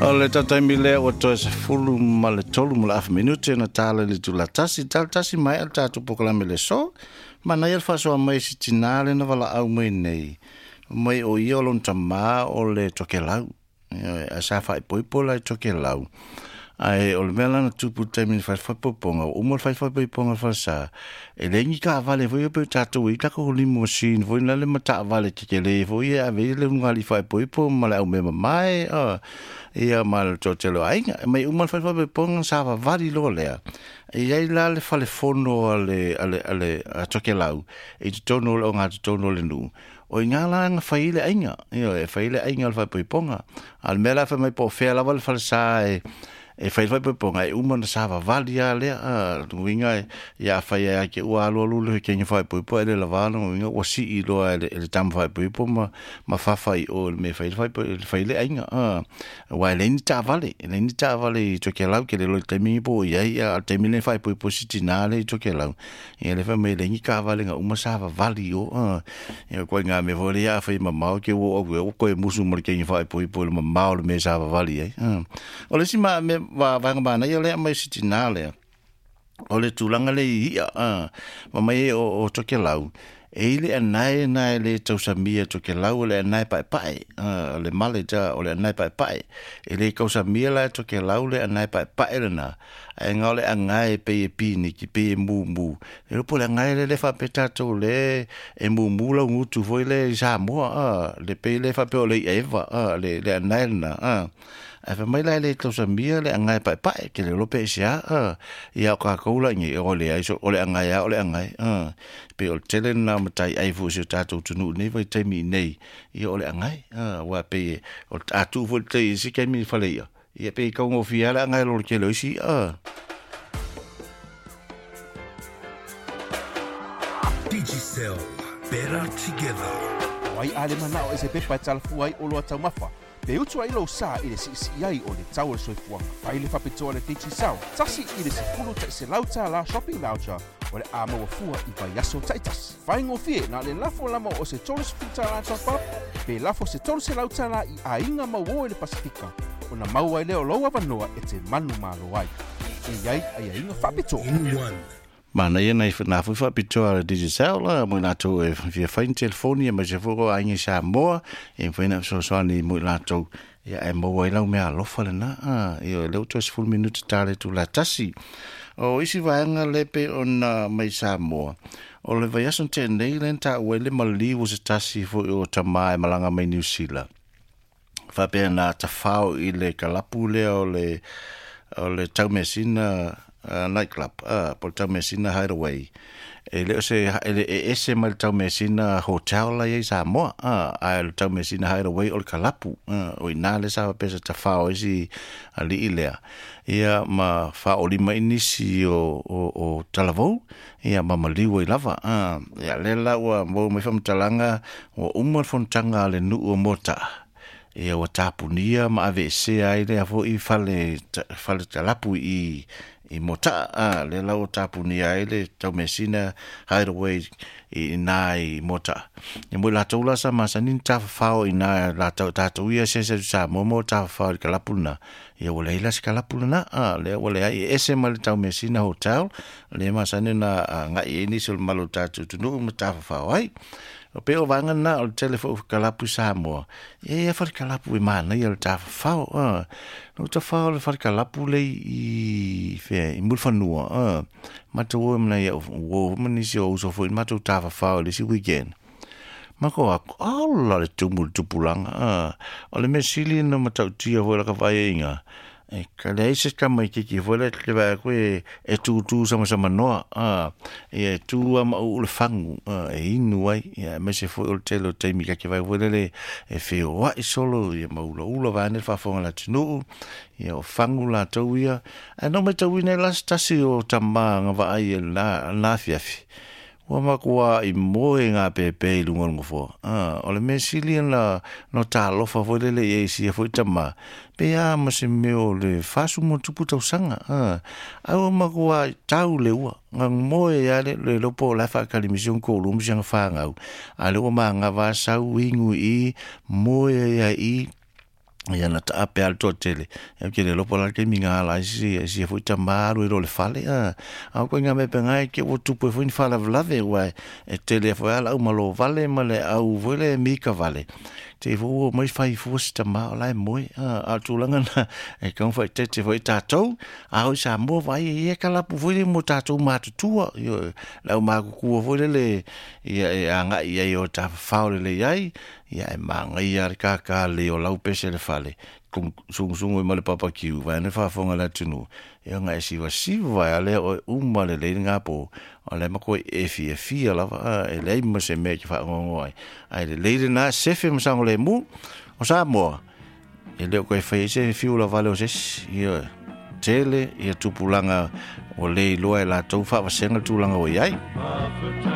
O le tataimi lea ua toe se fulu ma le tolu ma le afa minute na tala le tula tasi mai al tatu pokalame le so ma na yel faso mai si tinale na vala au mai nei mai o ia lon tama o le tokelau a sa fai poipola tokelau ai o le mela na tupu taimi fai poponga o mo fai poponga fa sa e le ni ka vale foi pe tatu i ka ko limo machine foi na le mata vale ke le foi a ve le ngali fai poipo ma le au me mai ia mal totelo ai mai uma fai poponga sa va vali lo le e ai la le fale fono ale a tokelau e tono o nga tono le nu o ngala nga fai le ainga e fai le ainga fai poiponga al mela fa mai po fe la val falsa e fai poponga e uma na sava valia le winga ya fai ya ke ua lo le ke ni fai popo le lavano winga o si I lo le tam fai popo ma fa fai o me fai le ainga wa le ni ta vale to ke lau ke le lo temi po ya temi le fai popo sitinale to ke lau e le fa me le ni ka vale nga uma sava valio e ko nga me vole ya fai ma mau ke o ko e musu mo ke ni fai popo ma mau le me sava vali o le si ma va ngana yo le mai sitinale o le tulanga le ia ma mai o tokelau e ile anai le tausamia tokelau le anai pai le maleja o le anai pai e le kausamia la tokelau le anai pai lena e ngole angai pe pini ki pe mu e lo pole angai le fa petato le e mu la ngutu foi le sa mo le pe le fa pe o le eva le anai na e fa mai le tausamia le angai pai ke le lo pe sia ia ka koula ni o le ai so o le angai pe o tele na matai ai fu se tatu tunu nei vai te mi nei ia o le angai wa pe o atu fu te si ke mi fale ia pe ka ngo fia la ngai lo ke lo si Digicel, better together. Wai ale mana o ese pepa talfu ai o lo tau mafa. Pe utu ai lo sa i le si ai o le tau le soifuanga. Pai le whapitoa le Digicel. Tasi i le se fulu ta se lauta la shopping voucher o le ama wa fua i vai aso taitas. Whai ngofie na le lafo lama o se tolos futa la top pe lafo se tolos se lauta la i a inga mau o le Pasifika. O na mau ai leo loa vanoa e te manu malo ai. E iai ai a inga whapitoa. In one. Mana ia nei na fu pitoa Digicel mo na to e via fine telefonia ma se fo ai sa mo e foi na so ni mo na to ia e mo ai lau me alo fa na io le to full minute tale tu la tasi o isi vanga lepe on mai sa mo o le vai ason te nei lenta o le mali wo se tasi fo o tamai malanga mai New Zealand fa pe na ta fao I le kalapule o le taumesina nightclub por tau mesina hideaway e le se ese mal tau mesina hotel la ia sa mo a tau mesina hideaway o kalapu o ina le sa pesa ta fao isi ali ilea ia ma fa o lima inisi o talavou ia ma maliu I lava ia le la wa mo me fam talanga o umar fontanga le nu o mota ia o tapunia ma ave se ai le fo I fale talapu I mota le lau tapuni ai le tau mesina hideaway I nai mota e mo la taula sa masanin tafao I na la tau ia se sa momo tafao kalapuna ia wala ila kalapuna le wala ai ese mal tau mesina hotel le masanin na ngai ini sul malu tatu tunu tafao ai o pe o vanga na o telefo kalapu sa mo e fa kalapu I mana ia tafao no ta fa le fa kalapu le I fe I mulfanua mato mna ia wo mni o so fo mato ta fa le si weekend mako ala le tupulanga o le mesili no mato tia vo la ka vai inga e kale se kama ki vo le va ko e tu sama no e tu am o le fangu e inu ai e me se fo o telo te mi ka vai vo le e fe o ai solo e ma ulo va ne fa fo la tinu e o fangu la tauia e no me tauine la stasi o tama nga va ai la fiafi wa makua I moe ngā pepe I lungo fo o le mesili na no ta lofa fo le e si fo tama pe a ma se meo le fasu mo tupu tau sanga au makua tau le ua ngang moe ya le lopo la fa kalimission ko lum jang fa ngau ale o ma nga va sau ingu I moe ya I ia na ta ape al to tele e ke le lopo la ke minga la si fu ta maru ro le fale a ko nga me penga ke o tu po fu ni fala vlave wa e tele fo ala o malo vale male au vole mi ka vale te fu mai fai fu sta ma la moi a tu langa na e kan fa te fu ta to a o sa mo vai e kala pu fu mo ta to ma tu yo la ma ku fu le ia nga ia yo ta fa le ai ia e manga ia ka le o lau pese le fale sungu e male papa kiu vai ne fa fonga la tunu ia nga e siva ale o umale le nga po ale mako e fi la e le mo se me ki fa ngo ai le na se fe mo sango le mu o sa mo e le ko e fa se fi la vale o se ia tele ia tupulanga o le loa la tau fa senga tulanga o iai